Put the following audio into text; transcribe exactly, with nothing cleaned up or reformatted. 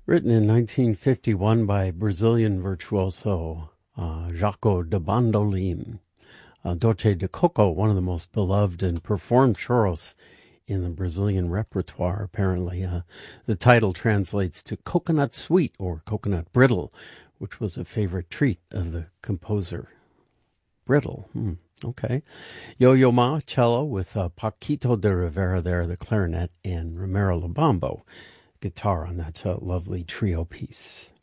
Written in nineteen fifty-one by Brazilian virtuoso uh, Jaco de Bandolim. Uh, Doce de Coco, one of the most beloved and performed choros in the Brazilian repertoire, apparently. Uh, the title translates to coconut sweet or coconut brittle, which was a favorite treat of the composer. Brittle, hmm, okay. Yo-Yo Ma, cello, with uh, Paquito de Rivera there, the clarinet, and Romero Lobambo, guitar on that uh, lovely trio piece.